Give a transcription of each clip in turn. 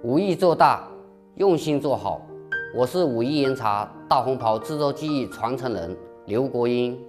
武艺做大，用心做好。我是武艺岩茶大红袍制作技艺传承人刘国英。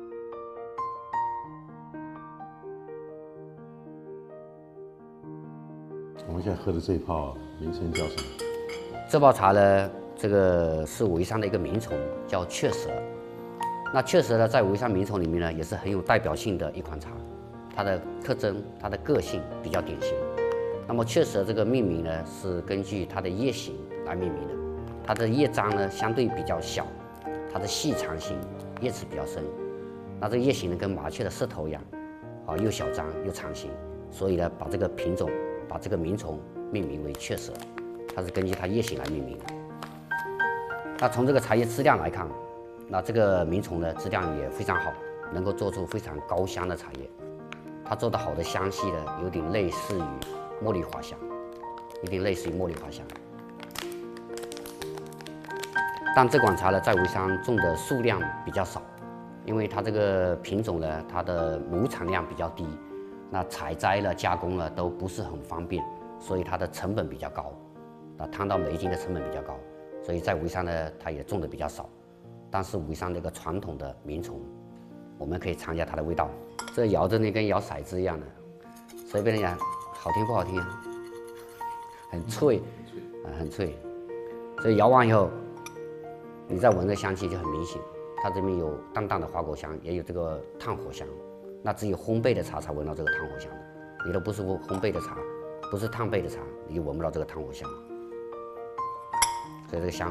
我们现在喝的这一泡名称叫什么？ 这泡茶呢，这个是武夷山的一个名虫，叫雀舌。那雀舌呢，在武夷山名虫里面呢，也是很有代表性的一款茶。它的特征、它的个性比较典型。那么雀舌这个命名呢，是根据它的叶形来命名的。它的叶章呢相对比较小，它的细长型，叶齿比较深。那这个叶形呢跟麻雀的舌头一样，又小张又长形，所以呢把这个品种、把这个名虫命名为雀舌，它是根据它叶形来命名的。那从这个茶叶质量来看，那这个名虫呢质量也非常好，能够做出非常高香的茶叶。它做的好的香气呢，有点类似于茉莉花香，有点类似于茉莉花香。但这款茶呢，在武夷山种的数量比较少，因为它这个品种呢，它的亩产量比较低，那采摘了、加工了都不是很方便，所以它的成本比较高，摊到每一斤的成本比较高，所以在武夷山呢，它也种的比较少。但是武夷山这个传统的名虫，我们可以尝一下它的味道。这摇着呢，跟摇骰子一样的，随便人讲，好听不好听啊？很脆，很脆。所以摇完以后，你再闻的香气就很明显。它这边有淡淡的花果香，也有这个炭火香。那只有烘焙的茶才闻到这个炭火香的，你都不是烘焙的茶，不是炭焙的茶，你就闻不到这个炭火香。所以这个香